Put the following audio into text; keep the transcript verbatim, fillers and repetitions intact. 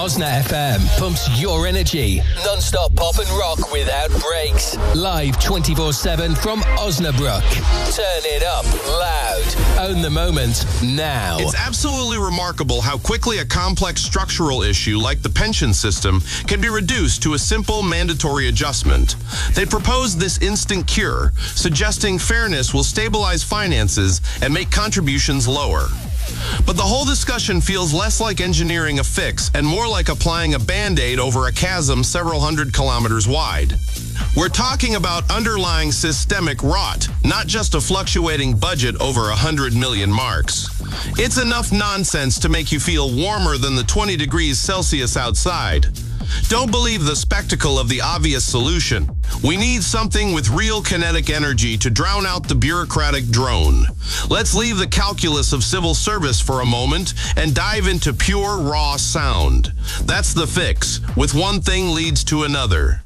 Osna F M pumps your energy. Non-stop pop and rock without breaks. Live twenty-four seven from Osnabrück. Turn it up loud. Own the moment now. It's absolutely remarkable how quickly a complex structural issue like the pension system can be reduced to a simple mandatory adjustment. They proposed this instant cure, suggesting fairness will stabilize finances and make contributions lower. But the whole discussion feels less like engineering a fix and more like applying a Band-Aid over a chasm several hundred kilometers wide. We're talking about underlying systemic rot, not just a fluctuating budget over a hundred million marks. It's enough nonsense to make you feel warmer than the twenty degrees Celsius outside. Don't believe the spectacle of the obvious solution. We need something with real kinetic energy to drown out the bureaucratic drone. Let's leave the calculus of civil service for a moment and dive into pure, raw sound. That's the fix, with one thing leads to another.